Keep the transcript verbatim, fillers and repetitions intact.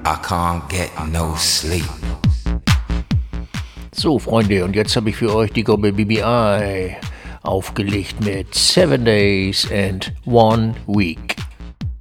I can't get no sleep. So, Freunde, und jetzt habe ich für euch die Gruppe B B I aufgelegt mit Seven Days and One Week.